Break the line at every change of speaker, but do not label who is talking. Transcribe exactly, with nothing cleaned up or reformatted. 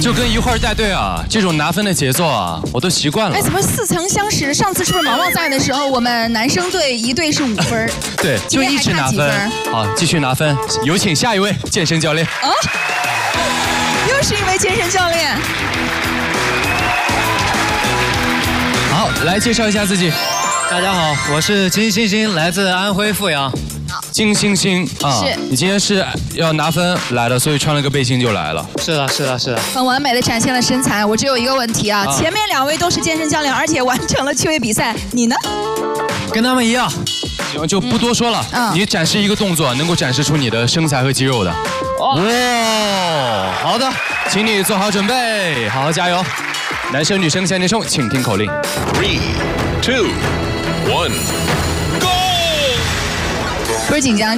就跟一会儿带队啊，这种拿分的节奏啊，我都习惯了。
哎，怎么似曾相识？上次是不是毛毛在的时候，我们男生队一队是五分？
对，就一直拿分。好，继续拿分。有请下一位健身教练。
哦，又是一位健身教练。
好，来介绍一下自己。
大家好，我是金星星，来自安徽阜阳。
金星星啊，
是
你今天是要拿分来的，所以穿了个背心就来了。
是的，是的，是的。
很完美的展现了身材。我只有一个问题啊，
啊
前面两位都是健身教练，而且完成了趣味比赛，你呢？
跟他们一样。
行，就不多说了。
嗯
你展示一个动作，能够展示出你的身材和肌肉的。哇，好的，请你做好准备，好好加油。男生女生向前冲，请听口令。
Three, two, one, go！
不是紧张。